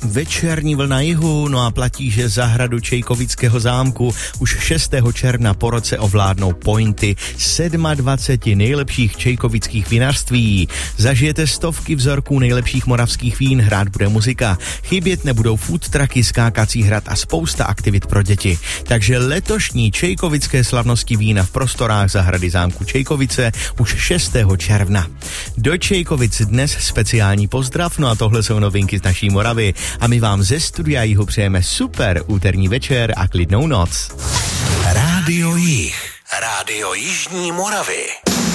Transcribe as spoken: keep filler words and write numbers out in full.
Večerní vlna jihu, no a platí, že zahradu Čejkovického zámku už šestého června po roce ovládnou pointy dvacet sedm nejlepších čejkovických vinařství. Zažijete stovky vzorků nejlepších moravských vín, hrát bude muzika, chybět nebudou food trucky, skákací hrad a spousta aktivit pro děti. Takže letošní čejkovické slavnosti vína v prostorách zahrady zámku Čejkovice už šestého června. Do Čejkovic dnes speciální pozdrav, no a tohle jsou novinky z naší Moravy. A my vám ze studia Jihu přejeme super úterní večer a klidnou noc. Rádio Jih, Rádio Jižní Moravy.